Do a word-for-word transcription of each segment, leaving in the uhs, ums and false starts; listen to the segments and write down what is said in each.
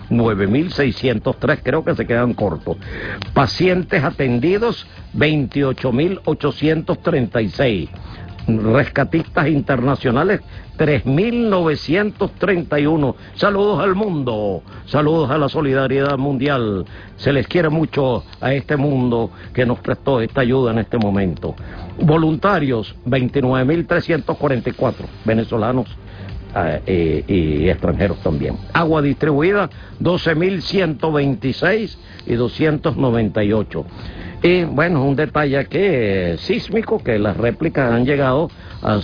nueve mil seiscientos tres, creo que se quedan cortos. Pacientes atendidos, veintiocho mil ochocientos treinta y seis. Rescatistas internacionales, tres mil novecientos treinta y uno. Saludos al mundo, saludos a la solidaridad mundial. Se les quiere mucho a este mundo que nos prestó esta ayuda en este momento. Voluntarios, veintinueve mil trescientos cuarenta y cuatro, venezolanos eh, y, y extranjeros también. Agua distribuida, doce mil ciento veintiséis y doscientos noventa y ocho. Y bueno, un detalle aquí eh, sísmico, que las réplicas han llegado a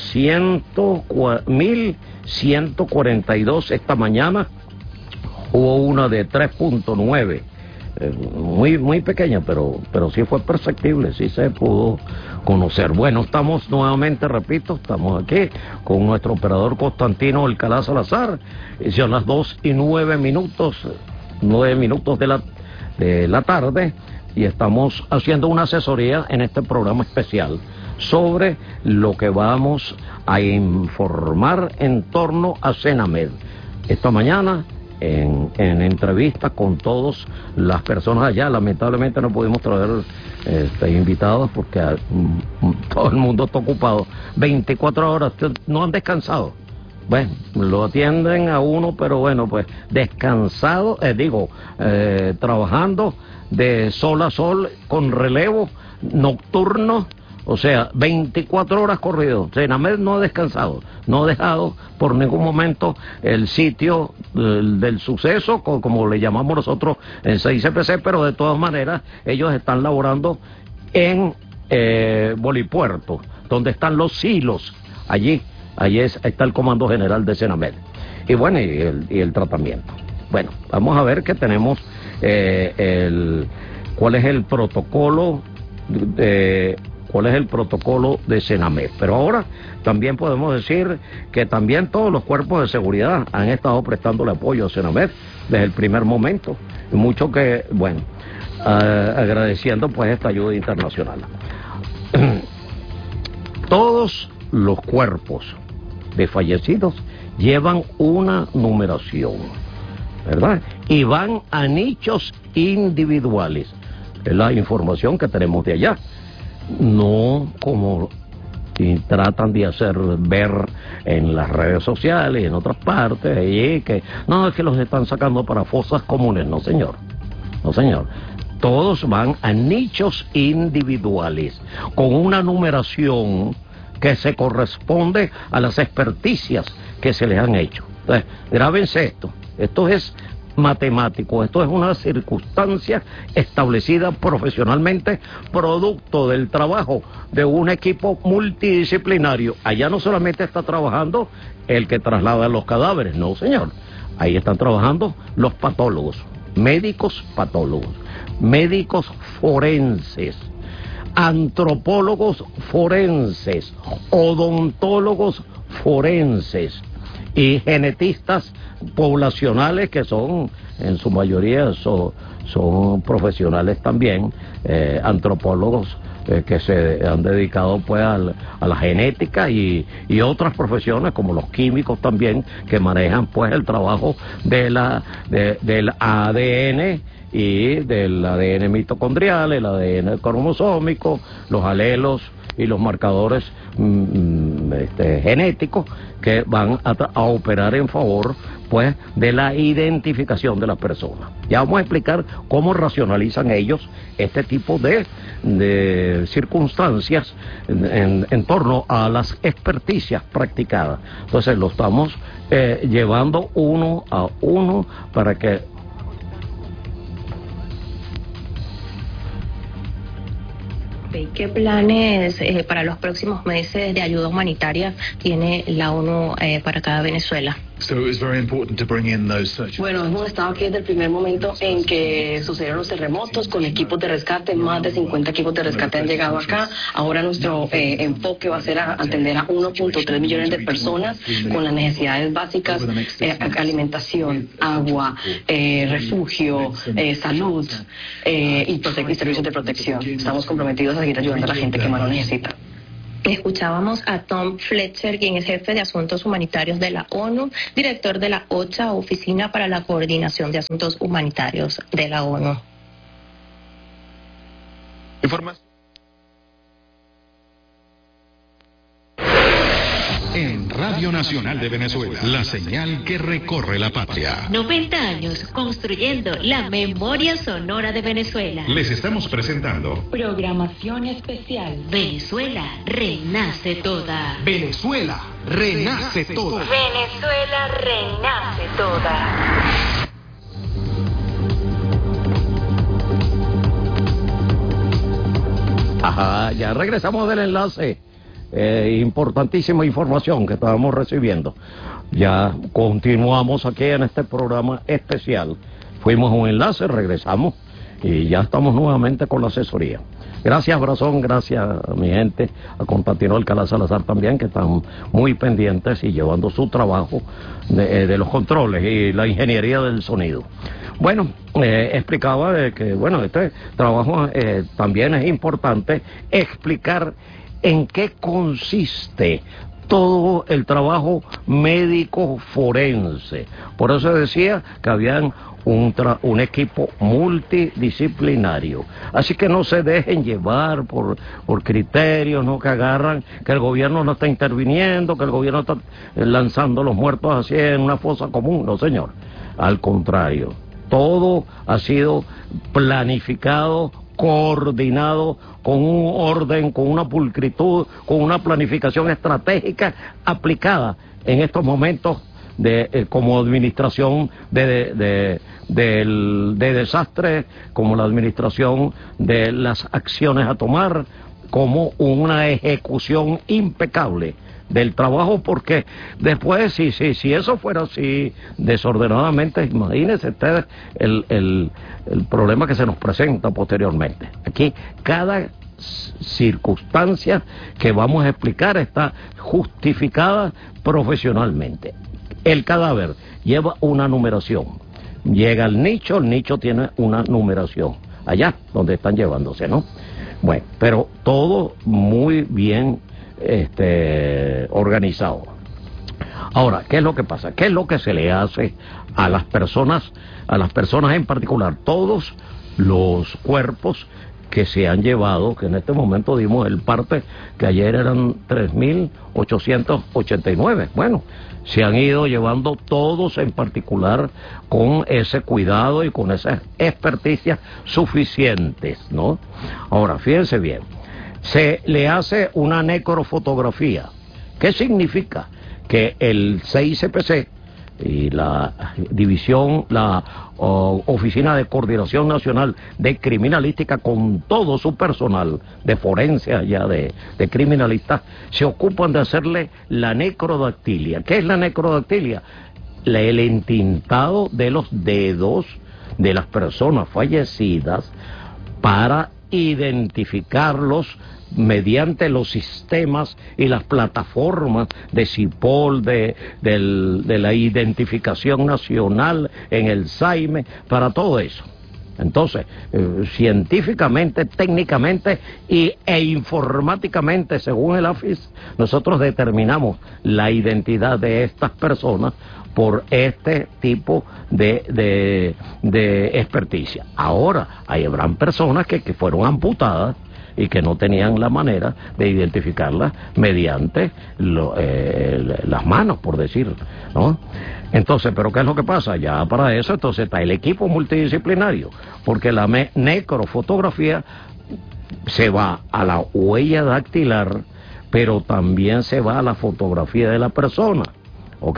mil ciento cuarenta y dos esta mañana. Hubo una de tres punto nueve, eh, muy muy pequeña, pero pero sí fue perceptible, sí se pudo conocer. Bueno, estamos nuevamente, repito, estamos aquí con nuestro operador Constantino Alcalá Salazar. Y son las dos y nueve minutos, nueve minutos de la, de la tarde. Y estamos haciendo una asesoría en este programa especial sobre lo que vamos a informar en torno a Senamed. Esta mañana, en, en entrevista con todas las personas allá, lamentablemente no pudimos traer este, invitados porque um, todo el mundo está ocupado. veinticuatro horas, no han descansado. Bueno, lo atienden a uno, pero bueno, pues descansado, eh, digo, eh, trabajando de sol a sol, con relevo nocturno, o sea, veinticuatro horas corrido. Senamed no ha descansado, no ha dejado por ningún momento el sitio del, del suceso, como, como le llamamos nosotros en seis C P C, pero de todas maneras ellos están laborando en eh, Bolipuerto, donde están los silos, allí, allí es, está el Comando General de Senamed. Y bueno, y el, y el tratamiento. Bueno, vamos a ver que tenemos eh, el, cuál es el protocolo de, cuál es el protocolo de Senamed. Pero ahora también podemos decir que también todos los cuerpos de seguridad han estado prestándole apoyo a Senamed desde el primer momento. Mucho que, bueno, uh, agradeciendo pues esta ayuda internacional. Todos los cuerpos de fallecidos llevan una numeración, ¿verdad? Y van a nichos individuales. Es la información que tenemos de allá. No como y tratan de hacer ver en las redes sociales y en otras partes, y que no, es que los están sacando para fosas comunes. No, señor. No, señor. Todos van a nichos individuales, con una numeración que se corresponde a las experticias que se les han hecho. Entonces, grábense esto. Esto es matemático, esto es una circunstancia establecida profesionalmente, producto del trabajo de un equipo multidisciplinario. Allá no solamente está trabajando el que traslada los cadáveres, no, señor. Ahí están trabajando los patólogos, médicos patólogos, médicos forenses, antropólogos forenses, odontólogos forenses y genetistas poblacionales, que son en su mayoría son, son profesionales también, eh, antropólogos eh, que se han dedicado pues al, a la genética y, y otras profesiones como los químicos también, que manejan pues el trabajo de la de, del A D N y del A D N mitocondrial, el A D N cromosómico, los alelos y los marcadores mm, este, genéticos que van a, a operar en favor pues de la identificación de las personas. Ya vamos a explicar cómo racionalizan ellos este tipo de, de circunstancias en, en, en torno a las experticias practicadas. Entonces lo estamos eh, llevando uno a uno para que ¿qué planes eh, para los próximos meses de ayuda humanitaria tiene la ONU eh, para cada Venezuela? Bueno, hemos estado aquí desde el primer momento en que sucedieron los terremotos con equipos de rescate. Más de cincuenta equipos de rescate han llegado acá. Ahora nuestro eh, enfoque va a ser a atender a uno punto tres millones de personas con las necesidades básicas, eh, alimentación, agua, eh, refugio, eh, salud eh, y, y servicios de protección. Estamos comprometidos a seguir ayudando a la gente que más lo necesita. Escuchábamos a Tom Fletcher, quien es jefe de Asuntos Humanitarios de la ONU, director de la OCHA, Oficina para la Coordinación de Asuntos Humanitarios de la ONU. Información. En Radio Nacional de Venezuela, la señal que recorre la patria. noventa años construyendo la memoria sonora de Venezuela. Les estamos presentando Programación especial. Venezuela renace toda. Venezuela renace toda. Venezuela renace toda. Ajá, ya regresamos del enlace. Eh, importantísima información que estábamos recibiendo. Ya continuamos aquí en este programa especial. Fuimos a un enlace, regresamos y ya estamos nuevamente con la asesoría. Gracias, Brazón, gracias a mi gente, a Constantino Alcalá Salazar también, que están muy pendientes y llevando su trabajo de, de los controles y la ingeniería del sonido. Bueno, eh, explicaba eh, que, bueno, este trabajo eh, también es importante explicar en qué consiste todo el trabajo médico forense. Por eso decía que habían un, tra un equipo multidisciplinario. Así que no se dejen llevar por, por criterios, ¿no?, que agarran que el gobierno no está interviniendo, que el gobierno está lanzando los muertos así en una fosa común. No, señor. Al contrario, todo ha sido planificado, coordinado, con un orden, con una pulcritud, con una planificación estratégica aplicada en estos momentos de eh, como administración de, de, de, de, de desastres, como la administración de las acciones a tomar, como una ejecución impecable del trabajo, porque después, si, si, si eso fuera así desordenadamente, imagínense ustedes el, el, el problema que se nos presenta posteriormente. Aquí cada circunstancia que vamos a explicar está justificada profesionalmente. El cadáver lleva una numeración, llega al nicho, el nicho tiene una numeración, allá donde están llevándose, ¿no? Bueno, pero todo muy bien este organizado. Ahora, ¿qué es lo que pasa? ¿Qué es lo que se le hace a las personas, a las personas en particular? Todos los cuerpos que se han llevado, que en este momento dimos el parte, que ayer eran tres mil ochocientos ochenta y nueve. Bueno, se han ido llevando todos en particular con ese cuidado y con esas experticias suficientes, ¿no? Ahora, fíjense bien, se le hace una necrofotografía. ¿Qué significa? Que el C I C P C y la división, la o, Oficina de Coordinación Nacional de Criminalística, con todo su personal de forense allá de, de criminalistas, se ocupan de hacerle la necrodactilia. ¿Qué es la necrodactilia? La, el entintado de los dedos de las personas fallecidas para identificarlos mediante los sistemas y las plataformas de CIPOL, de, del, de la identificación nacional en el SAIME, para todo eso. Entonces, eh, científicamente, técnicamente y, e informáticamente, según el AFIS, nosotros determinamos la identidad de estas personas por este tipo de, de, de experticia. Ahora, hay habrán personas que, que fueron amputadas y que no tenían la manera de identificarlas mediante lo, eh, las manos, por decir, ¿no? Entonces, ¿pero qué es lo que pasa? Ya para eso, entonces está el equipo multidisciplinario, porque la me necrofotografía se va a la huella dactilar, pero también se va a la fotografía de la persona, ¿ok?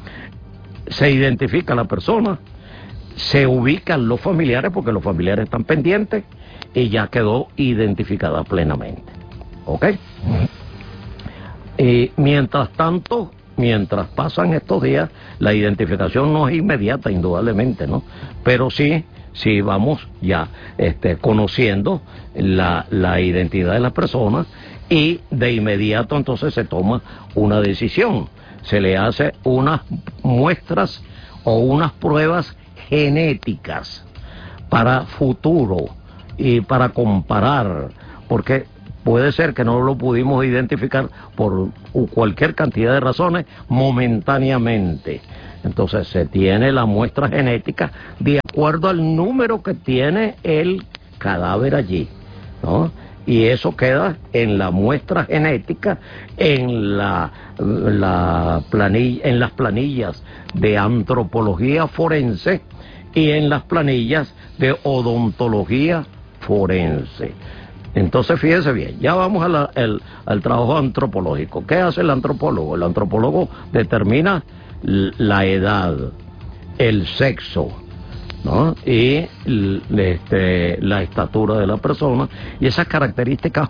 Se identifica la persona, se ubican los familiares, porque los familiares están pendientes, y ya quedó identificada plenamente, ¿ok? Y mientras tanto, mientras pasan estos días, la identificación no es inmediata, indudablemente, ¿no? Pero sí, sí vamos ya este, conociendo la, la identidad de la persona, y de inmediato entonces se toma una decisión. Se le hace unas muestras o unas pruebas genéticas para futuro y para comparar, porque puede ser que no lo pudimos identificar por cualquier cantidad de razones momentáneamente. Entonces se tiene la muestra genética de acuerdo al número que tiene el cadáver allí, ¿no? Y eso queda en la muestra genética, en la, la planilla, en las planillas de antropología forense y en las planillas de odontología forense. Entonces, fíjese bien, ya vamos a la, el, al trabajo antropológico. ¿Qué hace el antropólogo? El antropólogo determina la edad, el sexo, ¿no? Y este, la estatura de la persona y esas características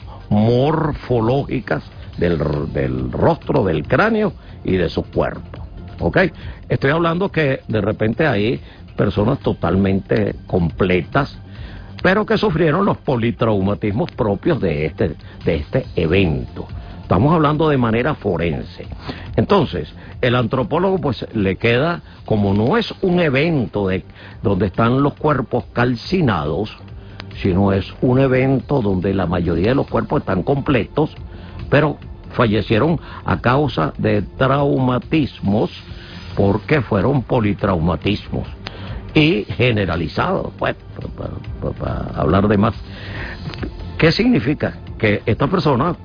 morfológicas del, del rostro, del cráneo y de su cuerpo. ¿Ok? Estoy hablando que de repente hay personas totalmente completas, pero que sufrieron los politraumatismos propios de este, de este evento. Estamos hablando de manera forense. Entonces, el antropólogo pues le queda, como no es un evento de donde están los cuerpos calcinados, sino es un evento donde la mayoría de los cuerpos están completos, pero fallecieron a causa de traumatismos, porque fueron politraumatismos y generalizados, pues, para, para, para hablar de más. ¿Qué significa? Que esta persona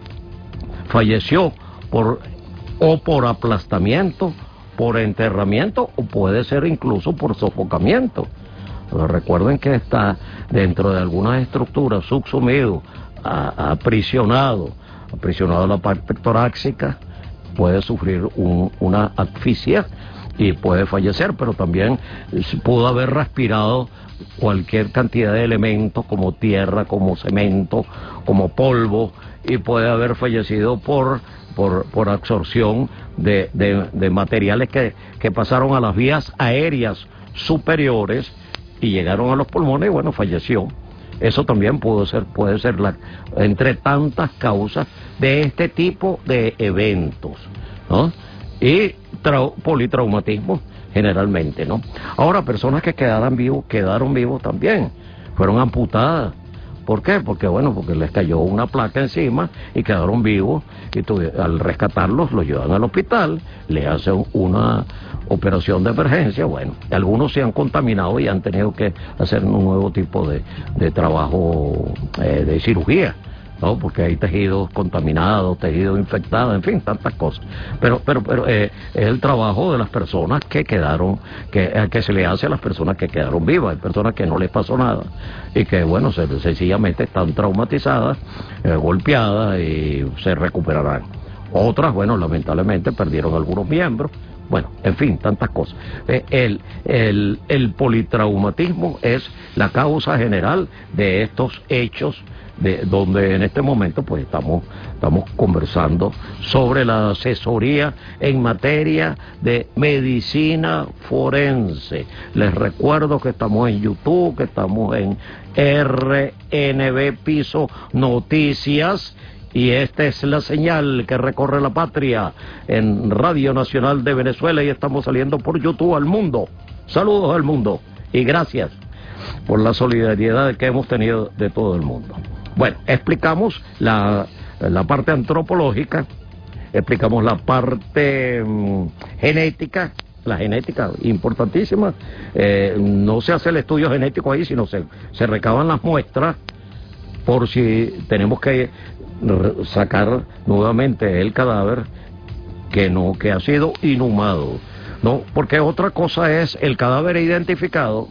falleció por o por aplastamiento, por enterramiento, o puede ser incluso por sofocamiento. Pero recuerden que está dentro de algunas estructuras, subsumido, a, aprisionado, aprisionado a la parte torácica, puede sufrir un, una asfixia y puede fallecer, pero también pudo haber respirado cualquier cantidad de elementos como tierra, como cemento, como polvo, y puede haber fallecido por por, por absorción de, de, de materiales que, que pasaron a las vías aéreas superiores y llegaron a los pulmones y bueno, falleció. Eso también pudo ser, puede ser la, entre tantas causas de este tipo de eventos, ¿no? Y trau, politraumatismo generalmente, ¿no? Ahora, personas que quedaron vivos, quedaron vivos también, fueron amputadas. ¿Por qué? Porque bueno, porque les cayó una placa encima y quedaron vivos, y tu, al rescatarlos los llevan al hospital, le hacen una operación de emergencia. Bueno, algunos se han contaminado y han tenido que hacer un nuevo tipo de, de trabajo eh, de cirugía, ¿no? Porque hay tejidos contaminados, tejidos infectados, en fin, tantas cosas. Pero pero pero eh, es el trabajo de las personas que quedaron, que, eh, que se le hace a las personas que quedaron vivas. Hay personas que no les pasó nada y que, bueno, se, sencillamente están traumatizadas, eh, golpeadas y se recuperarán. Otras, bueno, lamentablemente perdieron algunos miembros. Bueno, en fin, tantas cosas. Eh, el, el, el politraumatismo es la causa general de estos hechos, de donde en este momento pues estamos estamos conversando sobre la asesoría en materia de medicina forense. Les recuerdo que estamos en YouTube, que estamos en R N B Piso Noticias, y esta es la señal que recorre la patria en Radio Nacional de Venezuela, y estamos saliendo por YouTube al mundo. Saludos al mundo y gracias por la solidaridad que hemos tenido de todo el mundo. Bueno, explicamos la, la parte antropológica, explicamos la parte um, genética, la genética importantísima. Eh, no se hace el estudio genético ahí, sino se, se recaban las muestras por si tenemos que sacar nuevamente el cadáver que no que ha sido inhumado, no, porque otra cosa es el cadáver identificado,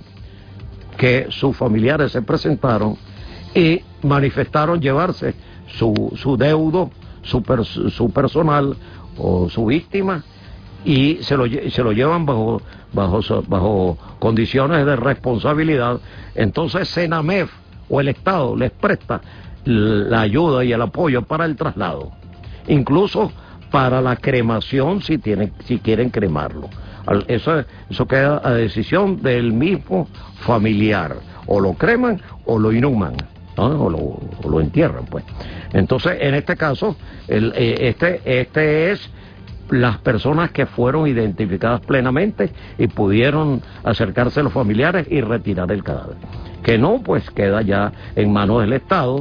que sus familiares se presentaron y manifestaron llevarse su, su deudo, su, per, su personal o su víctima, y se lo, se lo llevan bajo, bajo, bajo condiciones de responsabilidad. Entonces Senamef o el Estado les presta la ayuda y el apoyo para el traslado, incluso para la cremación si tienen, si quieren cremarlo. Eso, eso queda a decisión del mismo familiar, o lo creman o lo inhuman, ¿no? o, lo, o lo entierran, pues. Entonces, en este caso, el, este, este es las personas que fueron identificadas plenamente y pudieron acercarse a los familiares y retirar el cadáver. Que no, pues queda ya en manos del Estado,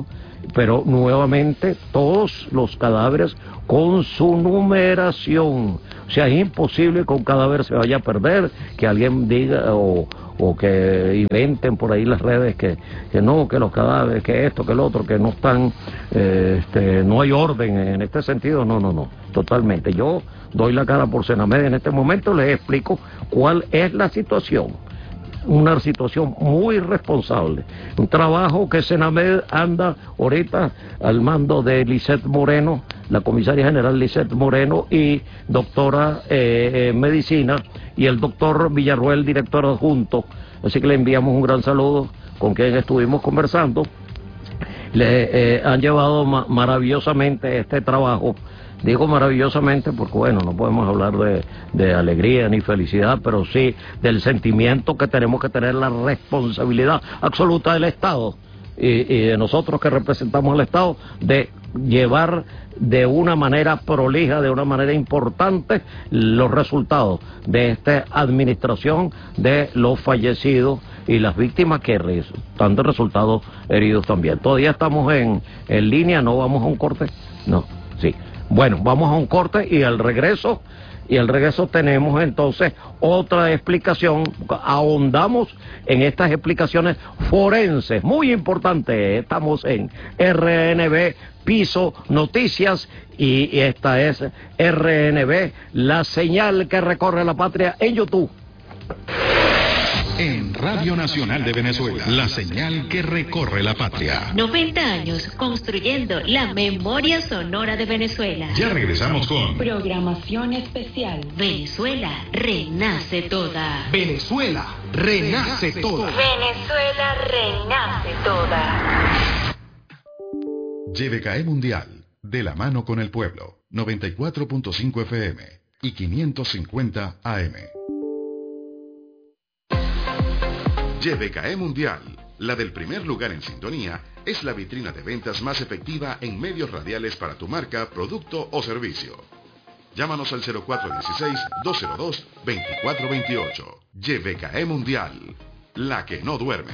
pero nuevamente todos los cadáveres con su numeración. O sea, es imposible que un cadáver se vaya a perder, que alguien diga o, o que inventen por ahí las redes que, que no, que los cadáveres, que esto, que el otro, que no están, eh, este, no hay orden en este sentido. No, no, no, totalmente. Yo doy la cara por Senamed en este momento, les explico cuál es la situación. Una situación muy responsable, un trabajo que Senamed anda ahorita al mando de Lisette Moreno, la comisaria general Lisette Moreno y doctora eh, en medicina, y el doctor Villarruel, director adjunto, así que le enviamos un gran saludo, con quien estuvimos conversando. Le eh, han llevado ma maravillosamente este trabajo. Digo maravillosamente porque, bueno, no podemos hablar de, de alegría ni felicidad, pero sí del sentimiento que tenemos que tener, la responsabilidad absoluta del Estado y, y de nosotros que representamos al Estado, de llevar de una manera prolija, de una manera importante, los resultados de esta administración, de los fallecidos y las víctimas que están de resultados heridos también. Todavía estamos en, en línea, no vamos a un corte, no, sí. Bueno, vamos a un corte y al regreso, y al regreso tenemos entonces otra explicación, ahondamos en estas explicaciones forenses, muy importante. Estamos en R N B Piso Noticias y esta es R N B, la señal que recorre la patria en YouTube. En Radio Nacional de Venezuela, la señal que recorre la patria. noventa años construyendo la memoria sonora de Venezuela. Ya regresamos con Programación especial. Venezuela renace toda. Venezuela renace toda. Venezuela renace toda. Y V K E Mundial, de la mano con el pueblo. noventa y cuatro punto cinco F M y quinientos cincuenta A M. Y V K E Mundial, la del primer lugar en sintonía, es la vitrina de ventas más efectiva en medios radiales para tu marca, producto o servicio. Llámanos al cero cuatro uno seis, dos cero dos, dos cuatro dos ocho. Y V K E Mundial, la que no duerme.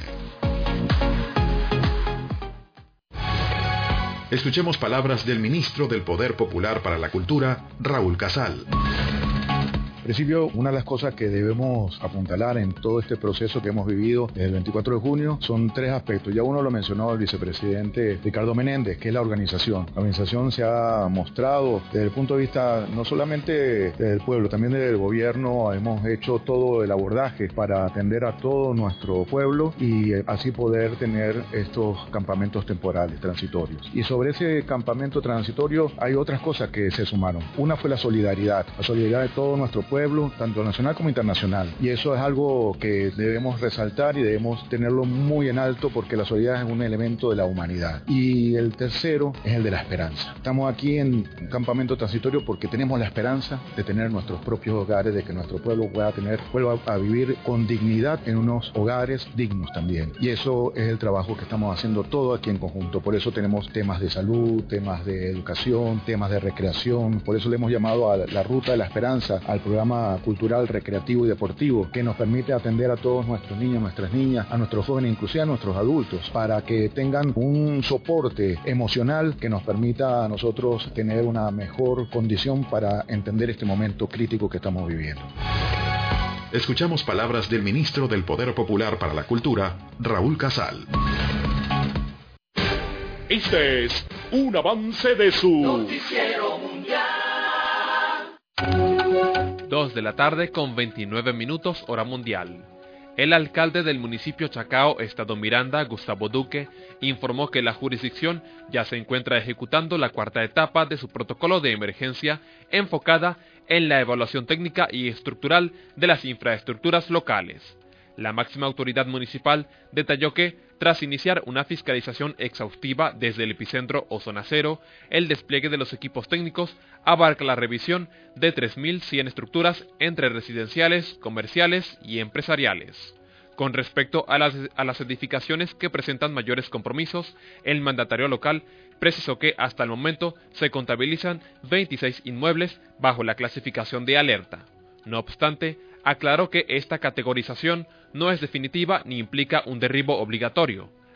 Escuchemos palabras del ministro del Poder Popular para la Cultura, Raúl Casal. En principio, una de las cosas que debemos apuntalar en todo este proceso que hemos vivido desde el veinticuatro de junio son tres aspectos. Ya uno lo mencionó el vicepresidente Ricardo Menéndez, que es la organización. La organización se ha mostrado desde el punto de vista no solamente del pueblo, también del gobierno. Hemos hecho todo el abordaje para atender a todo nuestro pueblo y así poder tener estos campamentos temporales, transitorios. Y sobre ese campamento transitorio hay otras cosas que se sumaron. Una fue la solidaridad, la solidaridad de todo nuestro pueblo. pueblo, tanto nacional como internacional. Y eso es algo que debemos resaltar y debemos tenerlo muy en alto porque la solidaridad es un elemento de la humanidad. Y el tercero es el de la esperanza. Estamos aquí en un campamento transitorio porque tenemos la esperanza de tener nuestros propios hogares, de que nuestro pueblo pueda tener, vuelva a vivir con dignidad en unos hogares dignos también. Y eso es el trabajo que estamos haciendo todo aquí en conjunto. Por eso tenemos temas de salud, temas de educación, temas de recreación. Por eso le hemos llamado a la Ruta de la Esperanza al programa cultural, recreativo y deportivo que nos permite atender a todos nuestros niños, nuestras niñas, a nuestros jóvenes, inclusive a nuestros adultos, para que tengan un soporte emocional que nos permita a nosotros tener una mejor condición para entender este momento crítico que estamos viviendo. Escuchamos palabras del ministro del Poder Popular para la Cultura, Raúl Casal. Este es un avance de su Noticiero Mundial. dos de la tarde con veintinueve minutos hora mundial. El alcalde del municipio Chacao, Estado Miranda, Gustavo Duque, informó que la jurisdicción ya se encuentra ejecutando la cuarta etapa de su protocolo de emergencia enfocada en la evaluación técnica y estructural de las infraestructuras locales. La máxima autoridad municipal detalló que, tras iniciar una fiscalización exhaustiva desde el epicentro o zona cero, el despliegue de los equipos técnicos abarca la revisión de tres mil cien estructuras entre residenciales, comerciales y empresariales. Con respecto a las, a las edificaciones que presentan mayores compromisos, el mandatario local precisó que hasta el momento se contabilizan veintiséis inmuebles bajo la clasificación de alerta. No obstante, aclaró que esta categorización no es definitiva ni implica un derribo obligatorio.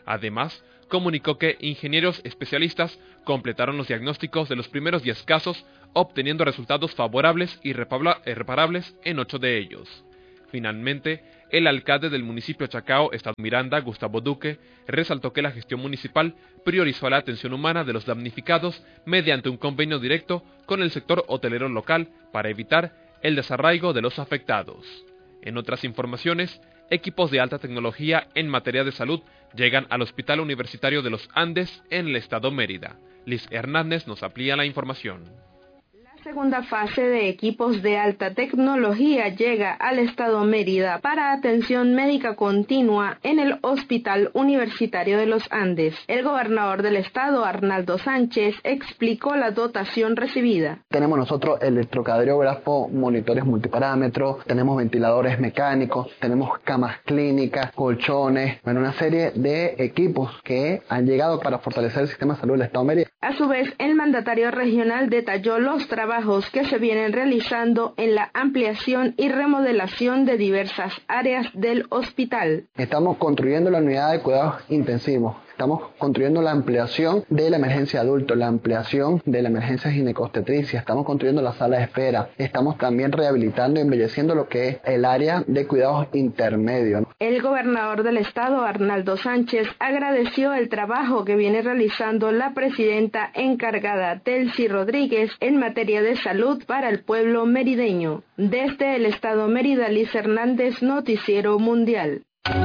Además, comunicó que ingenieros especialistas completaron los diagnósticos de los primeros diez casos, obteniendo resultados favorables y irreparables en ocho de ellos. Finalmente, el alcalde del municipio Chacao, Estado Miranda, Gustavo Duque, resaltó que la gestión municipal priorizó la atención humana de los damnificados mediante un convenio directo con el sector hotelero local para evitar el desarraigo de los afectados. En otras informaciones, equipos de alta tecnología en materia de salud llegan al Hospital Universitario de los Andes en el estado Mérida. Liz Hernández nos amplía la información. La segunda fase de equipos de alta tecnología llega al estado Mérida para atención médica continua en el Hospital Universitario de los Andes. El gobernador del estado, Arnaldo Sánchez, explicó la dotación recibida. Tenemos nosotros electrocardiógrafo, monitores multiparámetros, tenemos ventiladores mecánicos, tenemos camas clínicas, colchones, bueno, una serie de equipos que han llegado para fortalecer el sistema de salud del estado Mérida. A su vez, el mandatario regional detalló los trabajos que se vienen realizando en la ampliación y remodelación de diversas áreas del hospital. Estamos construyendo la unidad de cuidados intensivos. Estamos construyendo la ampliación de la emergencia adulto, la ampliación de la emergencia ginecobstetricia, estamos construyendo la sala de espera, estamos también rehabilitando y embelleciendo lo que es el área de cuidados intermedios. El gobernador del estado, Arnaldo Sánchez, agradeció el trabajo que viene realizando la presidenta encargada, Telsi Rodríguez, en materia de salud para el pueblo merideño. Desde el estado Mérida, Liz Hernández, Noticiero Mundial.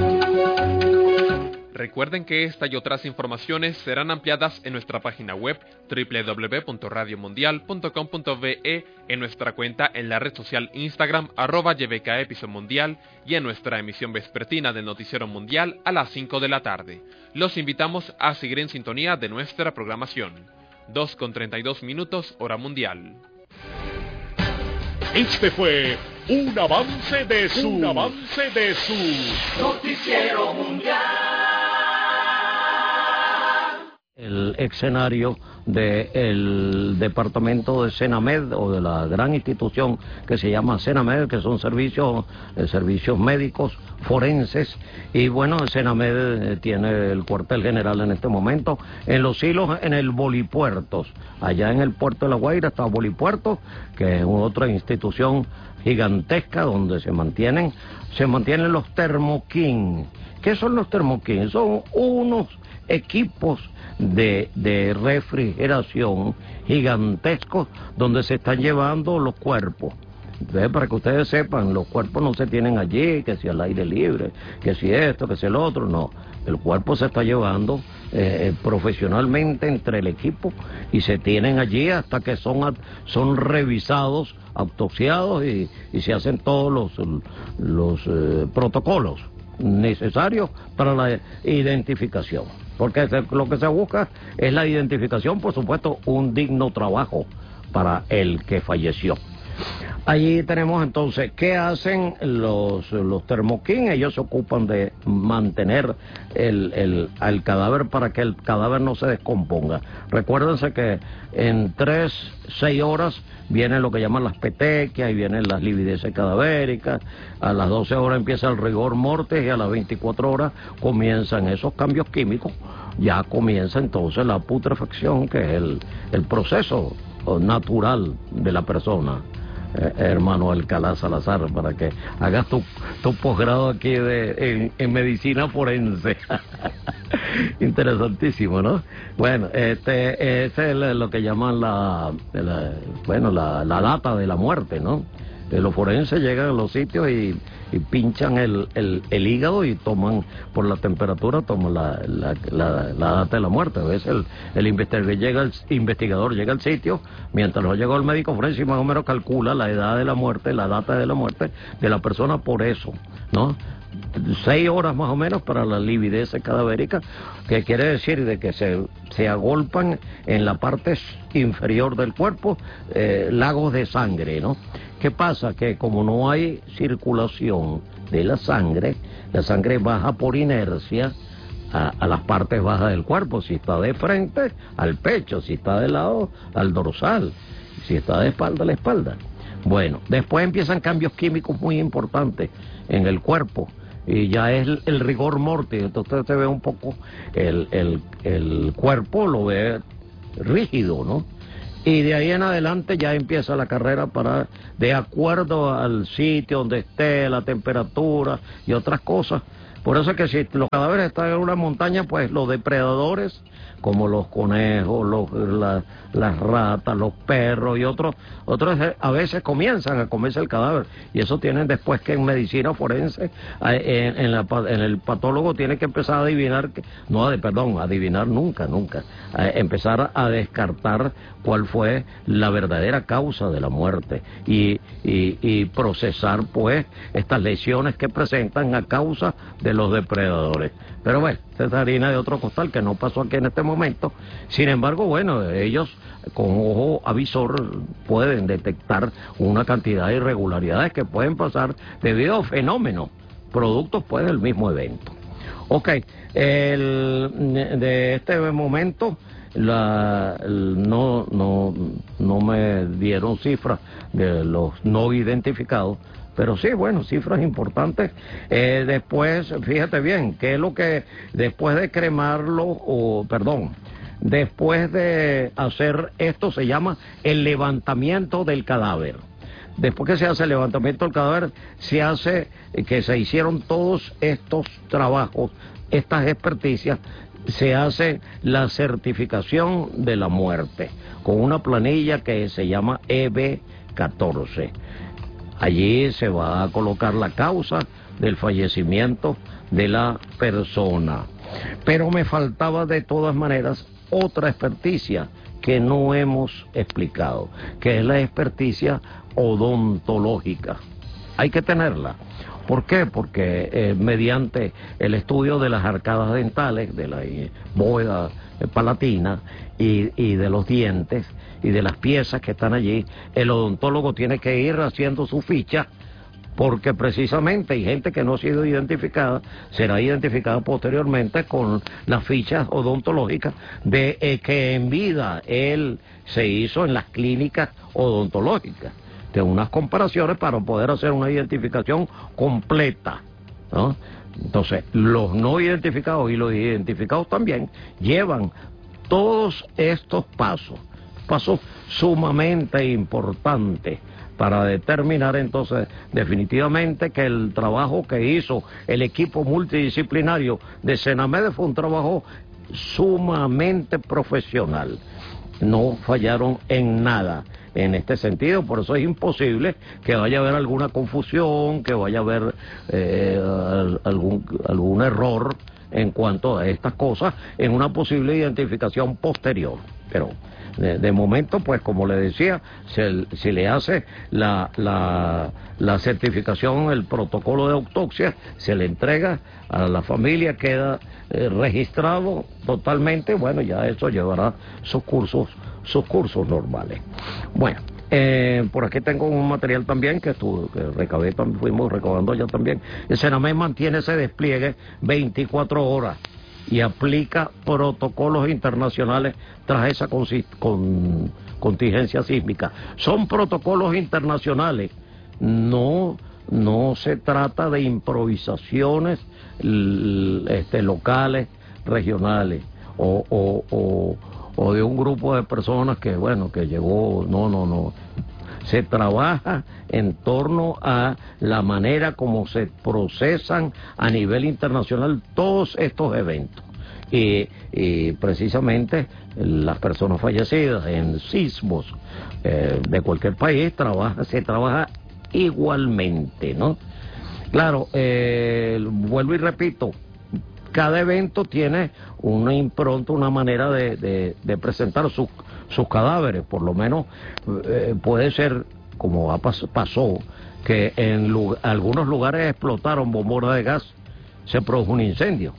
Recuerden que esta y otras informaciones serán ampliadas en nuestra página web doble u doble u doble u punto radio mundial punto com punto be, en nuestra cuenta en la red social Instagram arroba Y B K E Piso Mundial y en nuestra emisión vespertina del Noticiero Mundial a las cinco de la tarde. Los invitamos a seguir en sintonía de nuestra programación. dos con treinta y dos minutos, hora mundial. Este fue un avance de su, un avance de su Noticiero Mundial. El escenario del departamento de Senamed o de la gran institución que se llama Senamed, que son servicios eh, servicios médicos forenses, y bueno, Senamed eh, tiene el cuartel general en este momento en Los Silos, en el Bolipuertos. Allá en el puerto de La Guaira está Bolipuertos, que es otra institución gigantesca donde se mantienen se mantienen los termoquín. ¿Qué son los termoquín? Son unos equipos de, de refrigeración gigantescos donde se están llevando los cuerpos. Entonces, para que ustedes sepan, los cuerpos no se tienen allí, que si al aire libre, que si esto, que si el otro, no. El cuerpo se está llevando eh, profesionalmente entre el equipo y se tienen allí hasta que son, son revisados, autopsiados y, y se hacen todos los, los eh, protocolos necesarios para la identificación. Porque lo que se busca es la identificación, por supuesto, un digno trabajo para el que falleció. Allí tenemos entonces, ¿qué hacen los, los termoquín? Ellos se ocupan de mantener el, el, el cadáver para que el cadáver no se descomponga. Recuérdense que en tres, seis horas vienen lo que llaman las petequias y vienen las livideces cadavéricas. A las doce horas empieza el rigor mortis y a las veinticuatro horas comienzan esos cambios químicos. Ya comienza entonces la putrefacción, que es el, el proceso natural de la persona. Eh, hermano Alcalá Salazar, para que hagas tu, tu posgrado aquí de, en, en medicina forense. Interesantísimo, ¿no? Bueno, este, este es lo que llaman la, la bueno, la, la data de la muerte, ¿no? Los forenses llegan a los sitios y, y pinchan el, el, el hígado y toman, por la temperatura, toman la, la, la, la data de la muerte. A veces el, el investigador, llega al, investigador llega al sitio, mientras no llegó el médico forense, más o menos calcula la edad de la muerte, la data de la muerte de la persona por eso, ¿no? Seis horas más o menos para la lividez cadavérica, que quiere decir de que se, se agolpan en la parte inferior del cuerpo eh, lagos de sangre, ¿no? ¿Qué pasa? Que como no hay circulación de la sangre, la sangre baja por inercia a, a las partes bajas del cuerpo. Si está de frente, al pecho; si está de lado, al dorsal; si está de espalda, a la espalda. Bueno, después empiezan cambios químicos muy importantes en el cuerpo. y ya es el, el rigor mortis, entonces usted ve un poco el, el, el cuerpo, lo ve rígido, ¿no? Y de ahí en adelante ya empieza la carrera para, de acuerdo al sitio donde esté, la temperatura y otras cosas. Por eso es que si los cadáveres están en una montaña, pues los depredadores, como los conejos, los, la, las ratas, los perros y otros, otros a veces comienzan a comerse el cadáver. Y eso tienen después que en medicina forense, en, en, la, en el patólogo tiene que empezar a adivinar, que, no, perdón, adivinar nunca, nunca, a empezar a descartar cuál fue la verdadera causa de la muerte y, y, y procesar pues estas lesiones que presentan a causa de los depredadores. Pero bueno, esta es harina de otro costal que no pasó aquí en este momento. Sin embargo, bueno, ellos con ojo avisor pueden detectar una cantidad de irregularidades que pueden pasar debido a fenómenos, productos pues del mismo evento. Ok, el, de este momento la, el, no, no, no me dieron cifras de los no identificados, pero sí, bueno, cifras importantes. Eh, después, fíjate bien, ¿qué es lo que después de cremarlo, o perdón, después de hacer esto se llama el levantamiento del cadáver? Después que se hace el levantamiento del cadáver, se hace que se hicieron todos estos trabajos, estas experticias, se hace la certificación de la muerte con una planilla que se llama E B catorce. Allí se va a colocar la causa del fallecimiento de la persona. Pero me faltaba de todas maneras otra experticia que no hemos explicado, que es la experticia odontológica. Hay que tenerla. ¿Por qué? Porque eh, mediante el estudio de las arcadas dentales, de la eh, bóveda eh, palatina y, y de los dientes y de las piezas que están allí, el odontólogo tiene que ir haciendo su ficha, porque precisamente hay gente que no ha sido identificada, será identificada posteriormente con las fichas odontológicas de eh, que en vida él se hizo en las clínicas odontológicas, de unas comparaciones para poder hacer una identificación completa, ¿no? Entonces, los no identificados y los identificados también llevan todos estos pasos, pasos sumamente importantes para determinar entonces definitivamente que el trabajo que hizo el equipo multidisciplinario de Senamed fue un trabajo sumamente profesional. No fallaron en nada en este sentido, por eso es imposible que vaya a haber alguna confusión, que vaya a haber eh, algún, algún error en cuanto a estas cosas en una posible identificación posterior. Pero de, de momento, pues como le decía, se, se le hace la, la, la certificación, el protocolo de autopsia, se le entrega a la familia, queda eh, registrado totalmente. Bueno, ya eso llevará sus cursos, sus cursos normales. Bueno, eh, por aquí tengo un material también que, estuvo, que recabé, también, fuimos recabando ya también. El Senamed mantiene ese despliegue veinticuatro horas y aplica protocolos internacionales tras esa con, con, contingencia sísmica. Son protocolos internacionales, no, no se trata de improvisaciones este, locales, regionales, o, o, o, o de un grupo de personas que, bueno, que llegó, no, no, no. Se trabaja en torno a la manera como se procesan a nivel internacional todos estos eventos. Y, y precisamente las personas fallecidas en sismos eh, de cualquier país trabaja, se trabaja igualmente, ¿no? Claro, eh, vuelvo y repito, cada evento tiene una impronta, una manera de, de, de presentar sus, sus cadáveres. Por lo menos eh, puede ser, como ha pas, pasó, que en lu algunos lugares explotaron bombonas de gas, se produjo un incendio.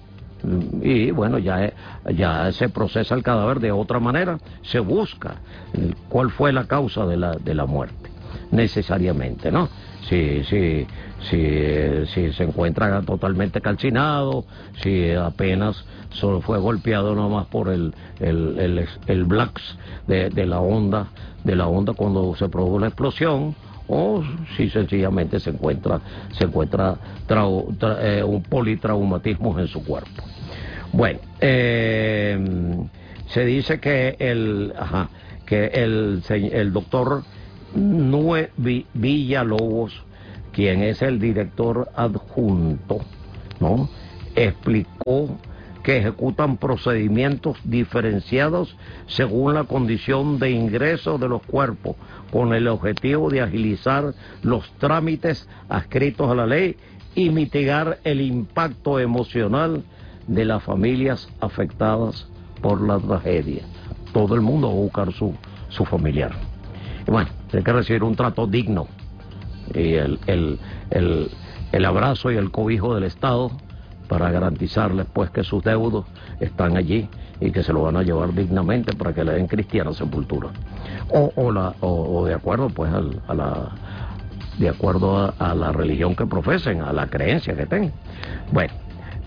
Y bueno, ya, ya se procesa el cadáver de otra manera, se busca cuál fue la causa de la, de la muerte, necesariamente, ¿no? Si, si, si, si se encuentra totalmente calcinado, si apenas solo fue golpeado nomás por el, el, el, el blacks de, de la onda, de la onda cuando se produjo la explosión, o si sencillamente se encuentra se encuentra trau, tra, eh, un politraumatismo en su cuerpo. Bueno, eh, se dice que el ajá, que el, el doctor Nue Villalobos, quien es el director adjunto, ¿no?, explicó que ejecutan procedimientos diferenciados según la condición de ingreso de los cuerpos, con el objetivo de agilizar los trámites adscritos a la ley y mitigar el impacto emocional de las familias afectadas por la tragedia. Todo el mundo va a buscar su, su familiar. Y bueno, tiene que recibir un trato digno y el, el, el, el abrazo y el cobijo del Estado para garantizarles pues que sus deudos están allí y que se lo van a llevar dignamente para que le den cristiana sepultura o, o, la, o, o de acuerdo pues al, a la de acuerdo a, a la religión que profesen, a la creencia que tengan. Bueno,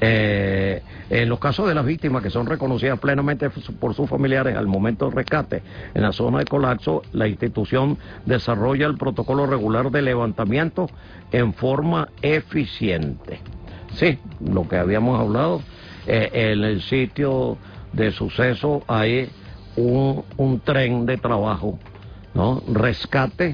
eh, en los casos de las víctimas que son reconocidas plenamente por sus familiares al momento del rescate en la zona de colapso, la institución desarrolla el protocolo regular de levantamiento en forma eficiente. Sí, lo que habíamos hablado, eh, en el sitio de suceso hay un, un tren de trabajo, ¿no? Rescate,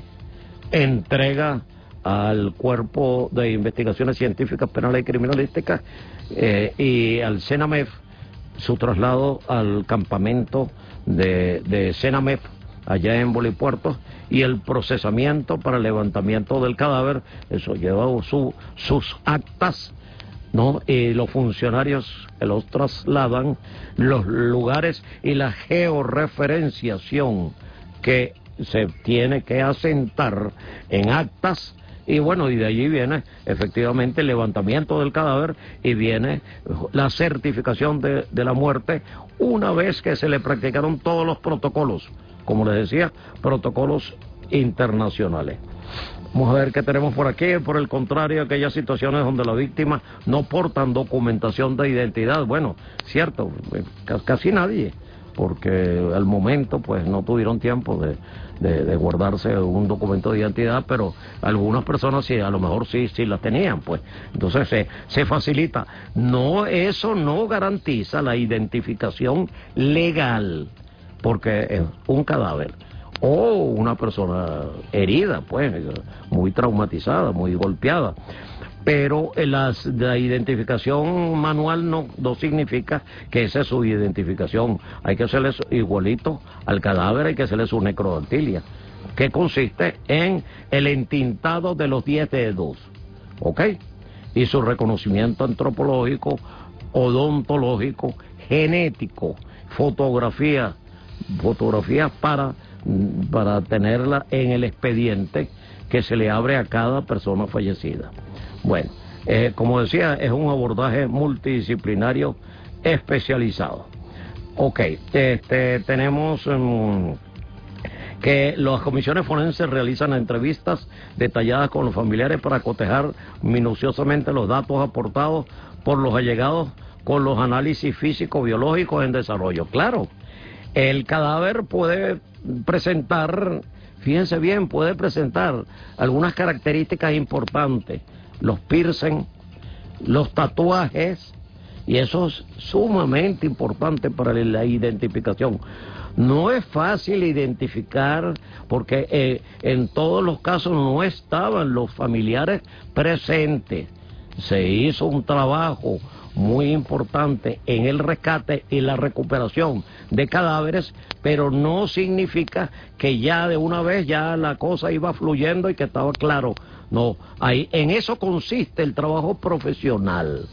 entrega al Cuerpo de Investigaciones Científicas, Penales y Criminalísticas eh, y al CENAMEF, su traslado al campamento de, de CENAMEF allá en Bolipuerto, y el procesamiento para el levantamiento del cadáver. Eso lleva su, sus actas, ¿no? Y los funcionarios que los trasladan, los lugares y la georreferenciación que se tiene que asentar en actas, y bueno, y de allí viene efectivamente el levantamiento del cadáver y viene la certificación de, de la muerte una vez que se le practicaron todos los protocolos, como les decía, protocolos internacionales. Vamos a ver qué tenemos por aquí. Por el contrario, aquellas situaciones donde las víctimas no portan documentación de identidad, bueno, cierto, casi nadie, porque al momento pues no tuvieron tiempo de, de, de guardarse un documento de identidad, pero algunas personas sí, a lo mejor sí, sí las tenían, pues. Entonces se, se facilita. No, eso no garantiza la identificación legal, porque es un cadáver o una persona herida, pues, muy traumatizada, muy golpeada. Pero las, la identificación manual no, no significa que esa es su identificación. Hay que hacerle igualito al cadáver, hay que hacerle su necrodactilia, que consiste en el entintado de los diez dedos, ¿ok? Y su reconocimiento antropológico, odontológico, genético, fotografía, fotografía para, para tenerla en el expediente que se le abre a cada persona fallecida. Bueno, eh, como decía, es un abordaje multidisciplinario especializado. Ok, este, tenemos um, que las comisiones forenses realizan entrevistas detalladas con los familiares para cotejar minuciosamente los datos aportados por los allegados con los análisis físico-biológicos en desarrollo. Claro, el cadáver puede presentar, fíjense bien, puede presentar algunas características importantes. Los piercing, los tatuajes, y eso es sumamente importante para la identificación. No es fácil identificar porque eh, en todos los casos no estaban los familiares presentes. Se hizo un trabajo muy importante en el rescate y la recuperación de cadáveres, pero no significa que ya de una vez ya la cosa iba fluyendo y que estaba claro. No, ahí, en eso consiste el trabajo profesional,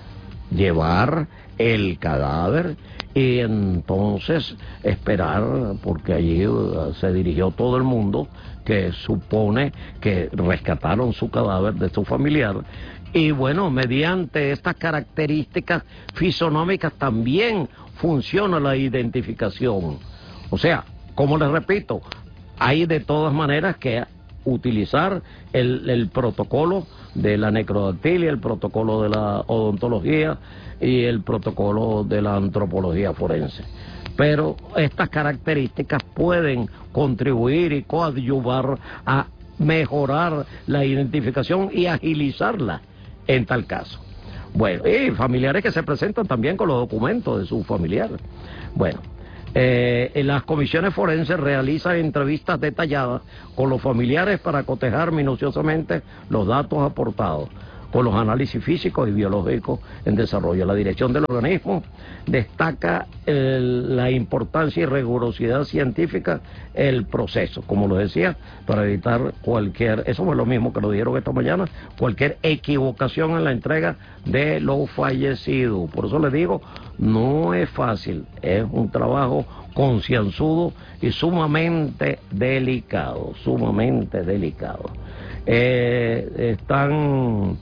llevar el cadáver y entonces esperar, porque allí uh, se dirigió todo el mundo que supone que rescataron su cadáver de su familiar, y bueno, mediante estas características fisonómicas también funciona la identificación. O sea, como les repito, hay de todas maneras que utilizar el, el protocolo de la necrodactilia, el protocolo de la odontología y el protocolo de la antropología forense. Pero estas características pueden contribuir y coadyuvar a mejorar la identificación y agilizarla en tal caso. Bueno, y familiares que se presentan también con los documentos de su familiar. Bueno, eh, en las comisiones forenses realizan entrevistas detalladas con los familiares para cotejar minuciosamente los datos aportados, con los análisis físicos y biológicos en desarrollo. La dirección del organismo destaca el, la importancia y rigurosidad científica el proceso, como lo decía, para evitar cualquier, eso fue lo mismo que lo dijeron esta mañana, cualquier equivocación en la entrega de los fallecidos. Por eso les digo, no es fácil, es un trabajo concienzudo y sumamente delicado, sumamente delicado. Eh, están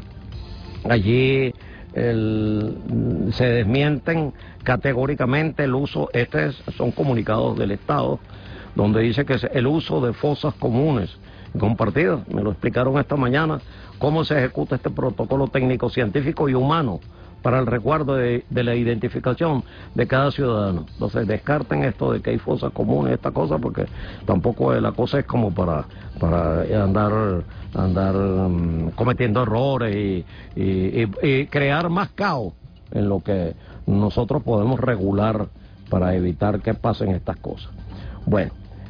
allí, el, se desmienten categóricamente el uso, estos son comunicados del Estado, donde dice que es el uso de fosas comunes compartidas. Me lo explicaron esta mañana, cómo se ejecuta este protocolo técnico, científico y humano para el resguardo de, de la identificación de cada ciudadano. Entonces descarten esto de que hay fosas comunes, esta cosa, porque tampoco la cosa es como para para andar andar um, cometiendo errores y, y, y, y crear más caos en lo que nosotros podemos regular para evitar que pasen estas cosas. Bueno,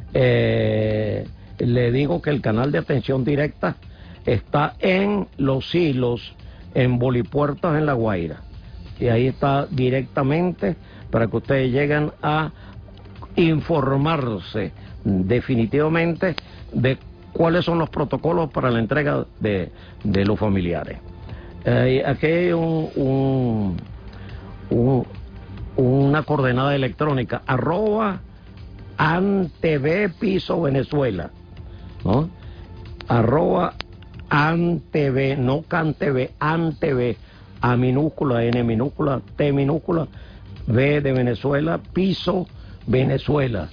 eh, le digo que el canal de atención directa está en Los Silos, en Bolipuertos, en La Guaira, y ahí está directamente para que ustedes lleguen a informarse definitivamente de cuáles son los protocolos para la entrega de, de los familiares. Eh, aquí hay un, un, un, una coordenada electrónica, arroba antv piso Venezuela, ¿no? Arroba antv, no cantv, antv, A minúscula, N minúscula, T minúscula, V de Venezuela, piso Venezuela.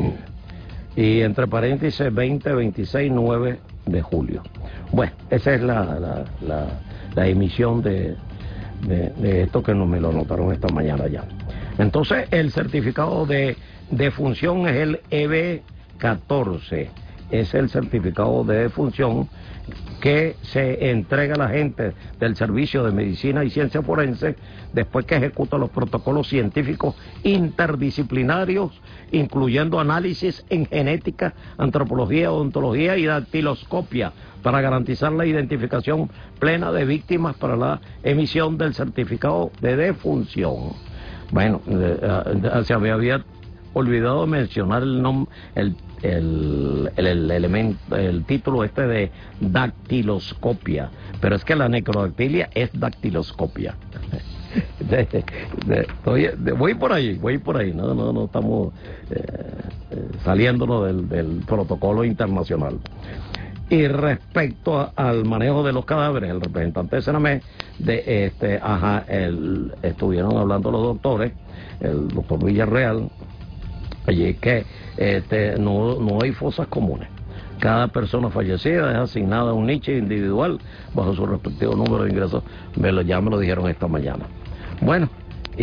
Y entre paréntesis veinte, veintiséis, nueve de julio. Bueno, esa es la, la, la, la emisión de, de, de esto que no me lo anotaron esta mañana ya. Entonces, el certificado de, de función es el E B catorce. Es el certificado de defunción que se entrega a la gente del Servicio de Medicina y Ciencia Forense después que ejecuta los protocolos científicos interdisciplinarios, incluyendo análisis en genética, antropología, odontología y dactiloscopia, para garantizar la identificación plena de víctimas para la emisión del certificado de defunción. Bueno, eh, se me había olvidado mencionar el nombre, el El, el, el elemento, el título este de dactiloscopia, pero es que la necrodactilia es dactiloscopia. de, de, estoy, de, voy por ahí, voy por ahí, no, no, no estamos eh, eh, saliéndonos del, del protocolo internacional. Y respecto a, al manejo de los cadáveres, el representante de Sename, de este, ajá, el, estuvieron hablando los doctores, el doctor Villarreal, allí que este, no, no hay fosas comunes. Cada persona fallecida es asignada a un nicho individual bajo su respectivo número de ingresos. Me lo, ya me lo dijeron esta mañana. Bueno, y,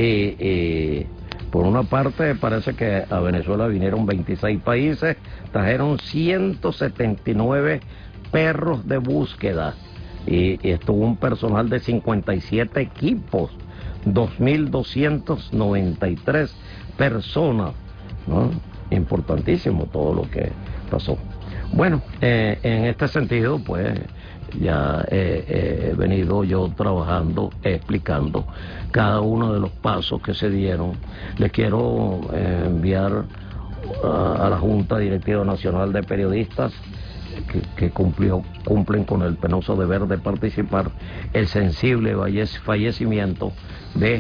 y por una parte parece que a Venezuela vinieron veintiséis países, trajeron ciento setenta y nueve perros de búsqueda y, y estuvo un personal de cincuenta y siete equipos, dos mil doscientas noventa y tres personas, ¿no? Importantísimo todo lo que pasó. Bueno, eh, en este sentido, pues ya eh, he venido yo trabajando, explicando cada uno de los pasos que se dieron. Les quiero eh, enviar a, a la Junta Directiva Nacional de Periodistas que, que cumplió, cumplen con el penoso deber de participar, el sensible fallecimiento de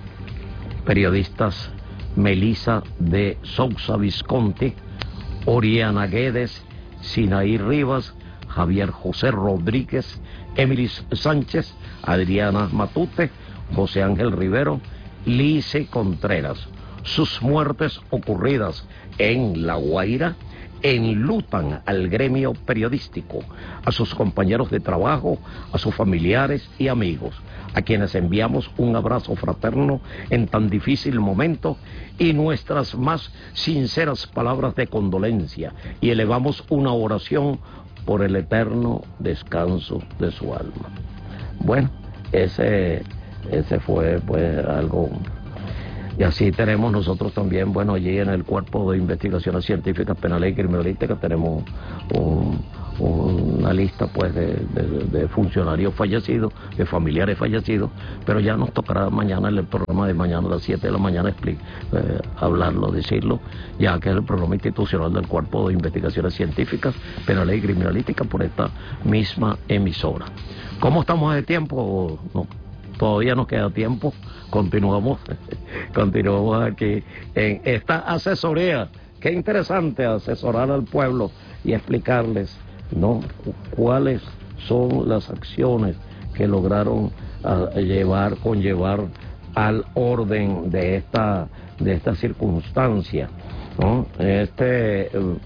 periodistas Melissa de Sousa Visconti, Oriana Guedes, Sinaí Rivas, Javier José Rodríguez, Emilis Sánchez, Adriana Matute, José Ángel Rivero, Lice Contreras. Sus muertes ocurridas en La Guaira enlutan al gremio periodístico, a sus compañeros de trabajo, a sus familiares y amigos, a quienes enviamos un abrazo fraterno en tan difícil momento y nuestras más sinceras palabras de condolencia, y elevamos una oración por el eterno descanso de su alma. Bueno, ese, ese fue pues algo. Y así tenemos nosotros también, bueno, allí en el Cuerpo de Investigaciones Científicas, Penales y Criminalísticas tenemos un, una lista pues de, de, de funcionarios fallecidos, de familiares fallecidos, pero ya nos tocará mañana en el programa de mañana a las siete de la mañana explicar, eh, hablarlo, decirlo, ya que es el programa institucional del Cuerpo de Investigaciones Científicas, Penales y Criminalísticas por esta misma emisora. ¿Cómo estamos de tiempo? No, todavía nos queda tiempo. Continuamos, continuamos aquí en esta asesoría. Qué interesante asesorar al pueblo y explicarles, ¿no?, cuáles son las acciones que lograron uh, llevar, conllevar al orden de esta, de esta circunstancia, ¿no? Este uh,